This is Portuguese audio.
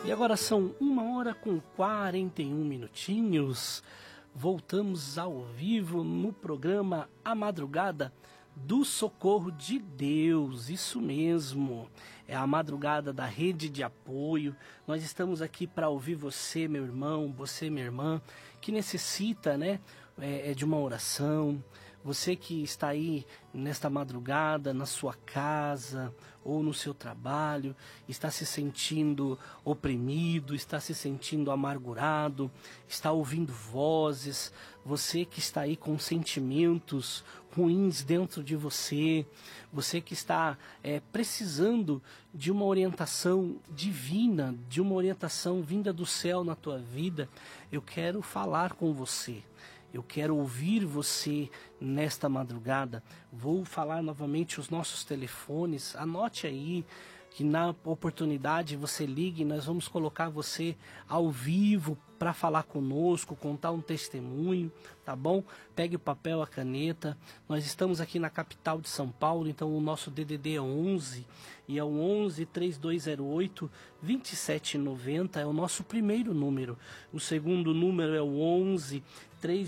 E agora são 1h41. Voltamos ao vivo no programa A Madrugada do Socorro de Deus. Isso mesmo, é a madrugada da rede de apoio. Nós estamos aqui para ouvir você, meu irmão, você, minha irmã, que necessita, de uma oração. Você que está aí nesta madrugada, na sua casa ou no seu trabalho, está se sentindo oprimido, está se sentindo amargurado, está ouvindo vozes. Você que está aí com sentimentos ruins dentro de você, você que está precisando de uma orientação divina, de uma orientação vinda do céu na tua vida, eu quero falar com você. Eu quero ouvir você nesta madrugada. Vou falar novamente os nossos telefones. Anote aí que na oportunidade você ligue. Nós vamos colocar você ao vivo para falar conosco, contar um testemunho, tá bom? Pegue o papel, a caneta. Nós estamos aqui na capital de São Paulo, então o nosso DDD é 11 e é o 11-3208-2790, é o nosso primeiro número. O segundo número é o 11